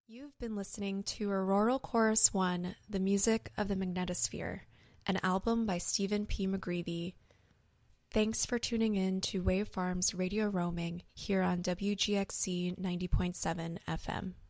You've been listening to Auroral Chorus 1, The Music of the Magnetosphere, an album by Stephen P. McGreevy. Thanks for tuning in to Wavefarm's Radio Roaming here on WGXC 90.7 FM.